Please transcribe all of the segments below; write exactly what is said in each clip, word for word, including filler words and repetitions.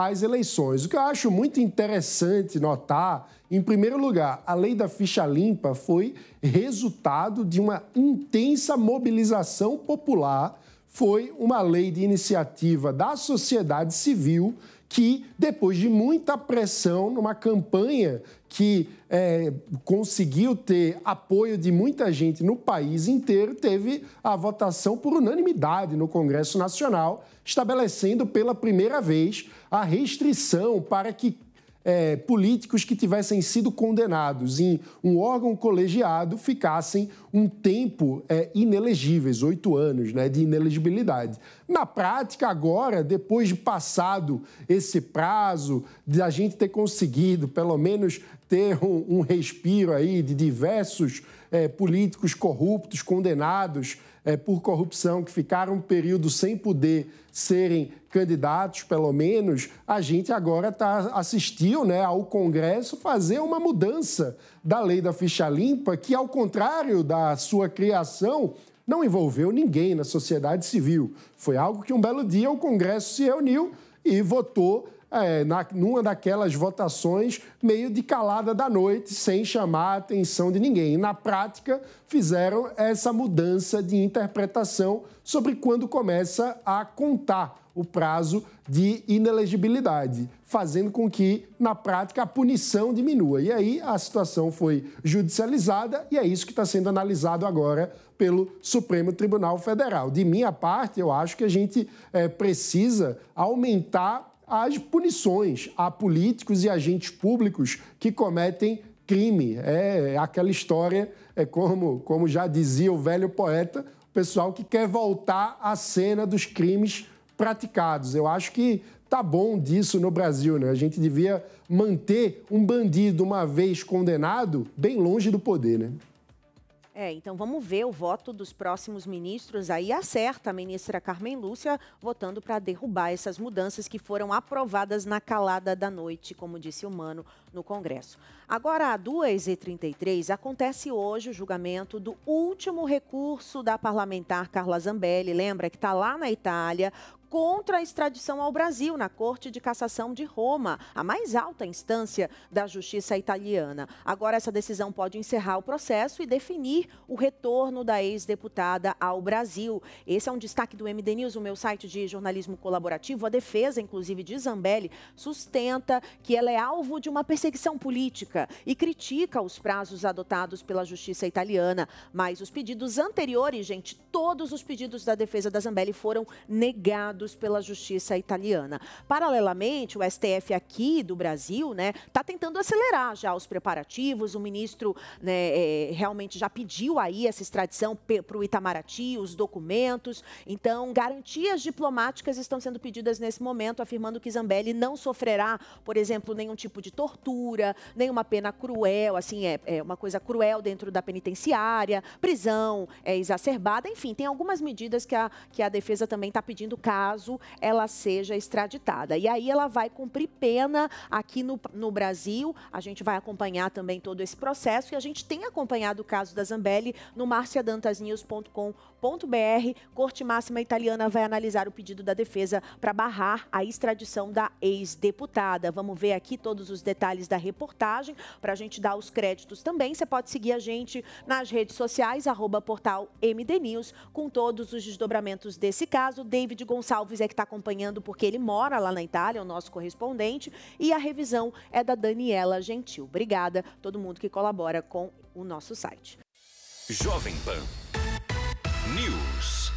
às eleições. O que eu acho muito interessante notar, em primeiro lugar, a lei da ficha limpa foi resultado de uma intensa mobilização popular, foi uma lei de iniciativa da sociedade civil que, depois de muita pressão, numa campanha que é, conseguiu ter apoio de muita gente no país inteiro, teve a votação por unanimidade no Congresso Nacional, estabelecendo pela primeira vez a restrição para que É, políticos que tivessem sido condenados em um órgão colegiado ficassem um tempo é, inelegíveis, oito anos, né, de inelegibilidade. Na prática, agora, depois de passado esse prazo, de a gente ter conseguido, pelo menos, ter um, um respiro aí de diversos é, políticos corruptos, condenados é, por corrupção, que ficaram um período sem poder serem candidatos, pelo menos, a gente agora tá, assistiu, né, ao Congresso fazer uma mudança da lei da ficha limpa, que, ao contrário da sua criação, não envolveu ninguém na sociedade civil. Foi algo que um belo dia o Congresso se reuniu e votou é, na, numa daquelas votações meio de calada da noite, sem chamar a atenção de ninguém. E, na prática, fizeram essa mudança de interpretação sobre quando começa a contar o prazo de inelegibilidade, fazendo com que, na prática, a punição diminua. E aí a situação foi judicializada e é isso que está sendo analisado agora pelo Supremo Tribunal Federal. De minha parte, eu acho que a gente é, precisa aumentar as punições a políticos e agentes públicos que cometem crime. É aquela história, é como, como já dizia o velho poeta, o pessoal que quer voltar à cena dos crimes praticados. Eu acho que tá bom disso no Brasil, né? A gente devia manter um bandido, uma vez condenado, bem longe do poder, né? É, então vamos ver o voto dos próximos ministros. Aí acerta a ministra Carmen Lúcia votando para derrubar essas mudanças que foram aprovadas na calada da noite, como disse o Mano, no Congresso. Agora, às duas e trinta e três, acontece hoje o julgamento do último recurso da parlamentar Carla Zambelli, lembra que está lá na Itália, contra a extradição ao Brasil, na Corte de Cassação de Roma, a mais alta instância da justiça italiana. Agora, essa decisão pode encerrar o processo e definir o retorno da ex-deputada ao Brasil. Esse é um destaque do M D News, o meu site de jornalismo colaborativo. A defesa, inclusive, de Zambelli, sustenta que ela é alvo de uma perseguição política e critica os prazos adotados pela justiça italiana. Mas os pedidos anteriores, gente, todos os pedidos da defesa da Zambelli foram negados pela justiça italiana. Paralelamente, o S T F aqui do Brasil, né, está tentando acelerar já os preparativos. O ministro, né, é, realmente já pediu aí essa extradição para o Itamaraty, os documentos. Então, garantias diplomáticas estão sendo pedidas nesse momento, afirmando que Zambelli não sofrerá, por exemplo, nenhum tipo de tortura, nenhuma pena cruel, assim, é, é uma coisa cruel dentro da penitenciária, prisão é, exacerbada, enfim, tem algumas medidas que a, que a defesa também está pedindo caso ela seja extraditada. E aí ela vai cumprir pena aqui no, no Brasil. A gente vai acompanhar também todo esse processo e a gente tem acompanhado o caso da Zambelli no marcia dantas news ponto com ponto br. Corte Máxima Italiana vai analisar o pedido da defesa para barrar a extradição da ex-deputada. Vamos ver aqui todos os detalhes da reportagem para a gente dar os créditos também. Você pode seguir a gente nas redes sociais, arroba portal M D News, com todos os desdobramentos desse caso. David Gonçalves é que está acompanhando porque ele mora lá na Itália, o nosso correspondente, e a revisão é da Daniela Gentil. Obrigada a todo mundo que colabora com o nosso site. Jovem Pan News.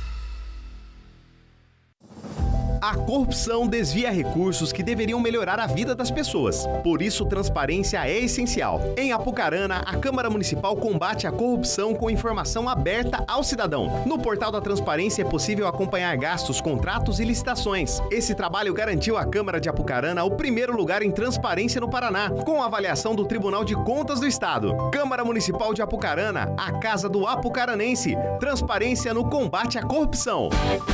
A corrupção desvia recursos que deveriam melhorar a vida das pessoas. Por isso, transparência é essencial. Em Apucarana, a Câmara Municipal combate a corrupção com informação aberta ao cidadão. No portal da transparência é possível acompanhar gastos, contratos e licitações. Esse trabalho garantiu à Câmara de Apucarana o primeiro lugar em transparência no Paraná, com a avaliação do Tribunal de Contas do Estado. Câmara Municipal de Apucarana, a casa do apucaranense. Transparência no combate à corrupção.